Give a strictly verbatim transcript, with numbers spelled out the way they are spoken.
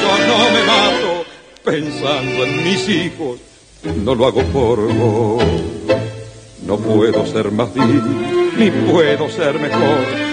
eso no me mato, pensando en mis hijos, no lo hago por vos. No puedo ser más vil, ni puedo ser mejor,